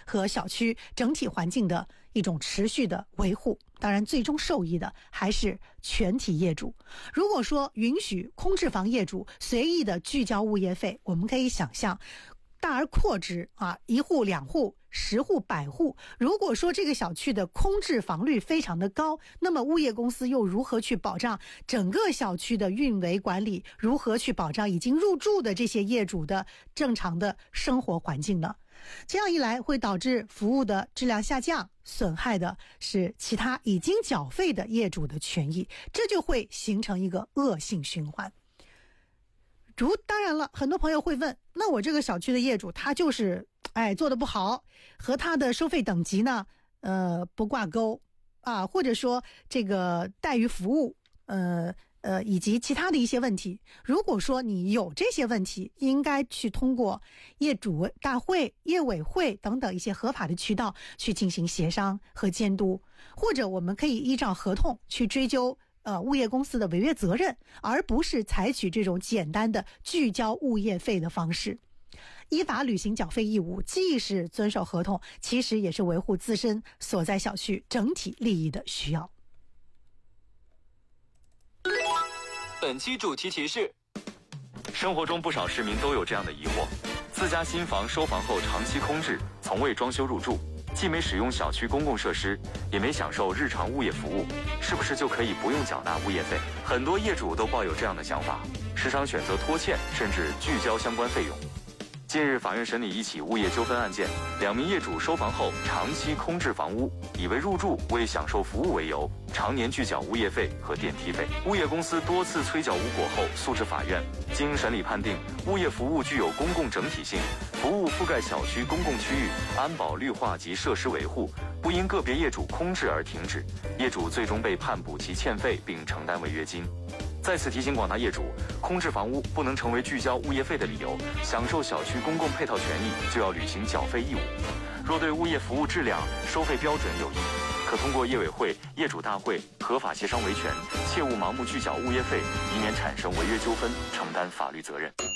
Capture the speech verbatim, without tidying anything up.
和小区整体环境的一种持续的维护。当然最终受益的还是全体业主。如果说允许空置房业主随意的拒交物业费，我们可以想象大而扩之啊，一户两户十户百户，如果说这个小区的空置房率非常的高，那么物业公司又如何去保障整个小区的运维管理，如何去保障已经入住的这些业主的正常的生活环境呢？这样一来会导致服务的质量下降，损害的是其他已经缴费的业主的权益，这就会形成一个恶性循环。如当然了，很多朋友会问，那我这个小区的业主他就是哎做得不好，和他的收费等级呢呃不挂钩啊，或者说这个待遇服务呃呃以及其他的一些问题。如果说你有这些问题，应该去通过业主大会、业委会等等一些合法的渠道去进行协商和监督，或者我们可以依照合同去追究呃，物业公司的违约责任，而不是采取这种简单的拒交物业费的方式。依法履行缴费义务，既是遵守合同，其实也是维护自身所在小区整体利益的需要。 本期主题提示：生活中不少市民都有这样的疑惑：自家新房收房后长期空置，从未装修入住，既没使用小区公共设施，也没享受日常物业服务，是不是就可以不用缴纳物业费？很多业主都抱有这样的想法，时常选择拖欠甚至拒交相关费用。近日，法院审理一起物业纠纷案件，两名业主收房后长期空置房屋，以为入住未享受服务为由，常年拒缴物业费和电梯费。物业公司多次催缴无果后诉至法院，经审理判定，物业服务具有公共整体性，服务覆盖小区公共区域、安保绿化及设施维护，不因个别业主空置而停止，业主最终被判补其欠费并承担违约金。在此提醒广大业主，空置房屋不能成为拒交物业费的理由，享受小区公共配套权益就要履行缴费义务。若对物业服务质量、收费标准有异，可通过业委会、业主大会合法协商维权，切勿盲目拒缴物业费，以免产生违约纠纷，承担法律责任。